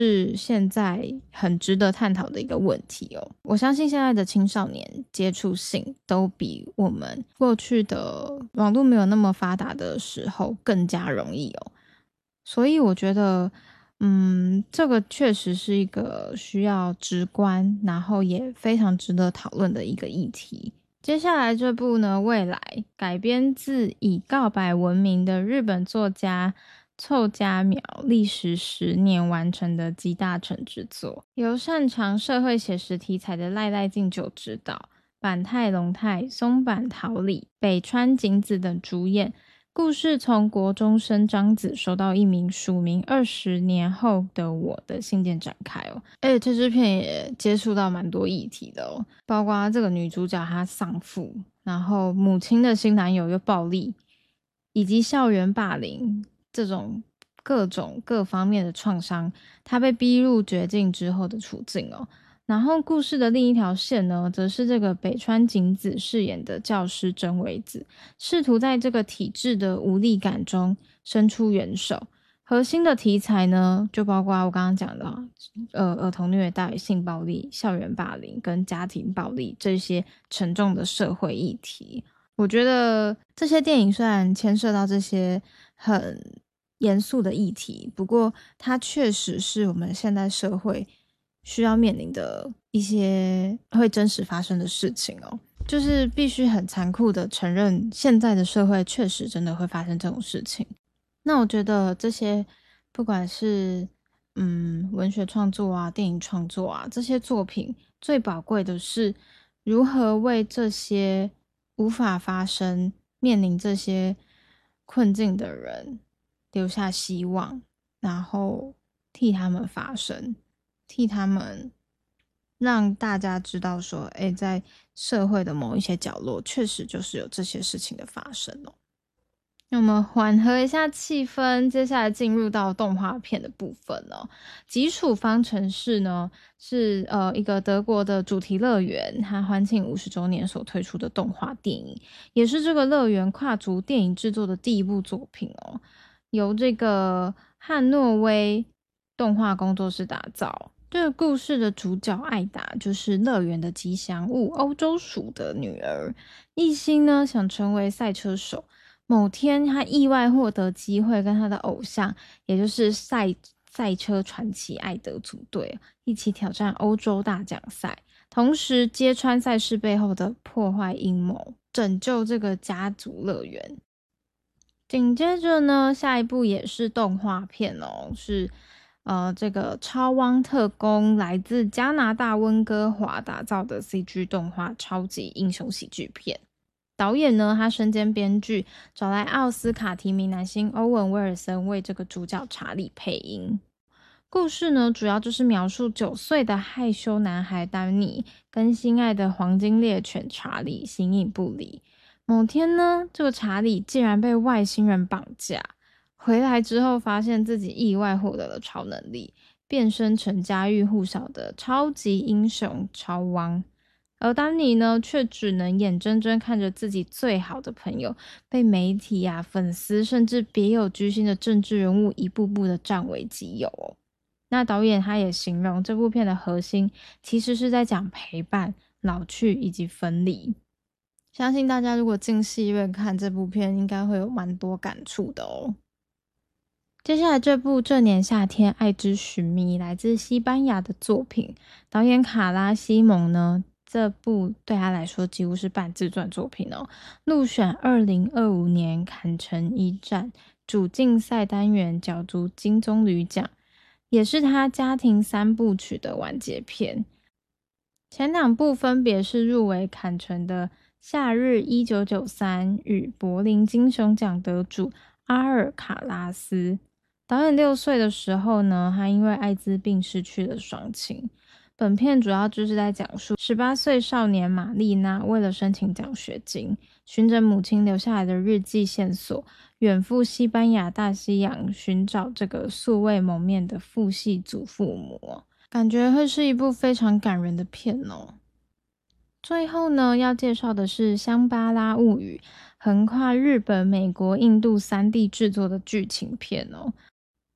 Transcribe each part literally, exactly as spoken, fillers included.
是现在很值得探讨的一个问题哦。我相信现在的青少年接触性都比我们过去的网络没有那么发达的时候更加容易哦。所以我觉得嗯，这个确实是一个需要直观，然后也非常值得讨论的一个议题。接下来这部呢，未来改编自以告白闻名的日本作家凑佳苗历时十年完成的集大成之作，由擅长社会写实题材的赖赖敬久执导，坂太龙太、松坂桃李、北川景子等主演。故事从国中生张子收到一名署名二十年后的我的信件展开哦，而且这支片也接触到蛮多议题的哦，包括这个女主角她丧父，然后母亲的新男友又暴力，以及校园霸凌这种各种各方面的创伤，她被逼入绝境之后的处境哦。然后故事的另一条线呢，则是这个北川景子饰演的教师真唯子，试图在这个体制的无力感中伸出援手。核心的题材呢，就包括我刚刚讲的呃儿童虐待、性暴力、校园霸凌跟家庭暴力这些沉重的社会议题。我觉得这些电影虽然牵涉到这些很严肃的议题，不过它确实是我们现代社会需要面临的一些会真实发生的事情哦，就是必须很残酷的承认现在的社会确实真的会发生这种事情。那我觉得这些不管是嗯文学创作啊、电影创作啊，这些作品最宝贵的是如何为这些无法发生、面临这些困境的人留下希望，然后替他们发声，替他们让大家知道说，诶，在社会的某一些角落确实就是有这些事情的发生哦。那我们缓和一下气氛，接下来进入到动画片的部分哦。基础方程式呢是呃一个德国的主题乐园，它欢庆五十周年所推出的动画电影，也是这个乐园跨足电影制作的第一部作品哦。由这个汉诺威动画工作室打造。这个故事的主角艾达就是乐园的吉祥物欧洲鼠的女儿，一心呢想成为赛车手。某天，他意外获得机会，跟他的偶像，也就是赛赛车传奇艾德组队，一起挑战欧洲大奖赛，同时揭穿赛事背后的破坏阴谋，拯救这个家族乐园。紧接着呢，下一部也是动画片哦，是呃这个超汪特工来自加拿大温哥华打造的 C G 动画超级英雄喜剧片。导演呢，他身兼编剧，找来奥斯卡提名男星欧文·威尔森为这个主角查理配音。故事呢，主要就是描述九岁的害羞男孩丹尼跟心爱的黄金猎犬查理形影不离。某天呢，这个查理竟然被外星人绑架，回来之后发现自己意外获得了超能力，变身成家喻户晓的超级英雄超汪。而丹尼呢，却只能眼睁睁看着自己最好的朋友被媒体啊、粉丝甚至别有居心的政治人物一步步的占为己有哦。那导演他也形容这部片的核心其实是在讲陪伴、老去以及分离。相信大家如果进戏院看这部片，应该会有蛮多感触的哦。接下来这部这年夏天爱之寻觅来自西班牙的作品，导演卡拉西蒙呢，这部对他来说几乎是半自传作品哦，入选二零二五年坎城一战主竞赛单元角逐金棕榈奖，也是他家庭三部曲的完结篇。前两部分别是入围坎城的夏日一九九三与柏林金熊奖得主阿尔卡拉斯。导演六岁的时候呢，他因为艾滋病失去了双亲。本片主要就是在讲述十八岁少年玛丽娜为了申请奖学金，循着母亲留下来的日记线索，远赴西班牙大西洋寻找这个素未谋面的父系祖父母，感觉会是一部非常感人的片哦。最后呢，要介绍的是《香巴拉物语》，横跨日本、美国、印度三地制作的剧情片哦。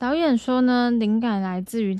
导演说呢，灵感来自于